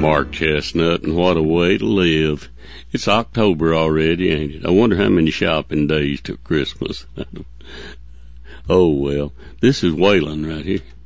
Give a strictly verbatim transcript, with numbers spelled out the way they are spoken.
Mark Chestnut, and what a way to live. It's October already, ain't it? I wonder how many shopping days till Christmas. Oh, well, this is Waylon right here.